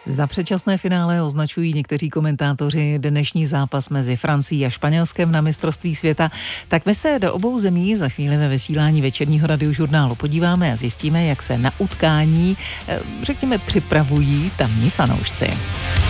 Za předčasné finále označují někteří komentátoři dnešní zápas mezi Francií a Španělskem na mistrovství světa. Tak my se do obou zemí za chvíli ve vysílání večerního radiožurnálu podíváme a zjistíme, jak se na utkání, řekněme, připravují tamní fanoušci.